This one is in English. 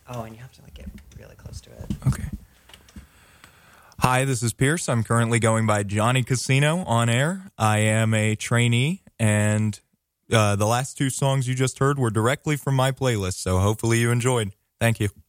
Oh, and you have to like get really close to it. Okay. Hi, this is Pierce. I'm currently going by Johnny Casino on air. I am a trainee, and the last two songs you just heard were directly from my playlist, so hopefully you enjoyed. Thank you.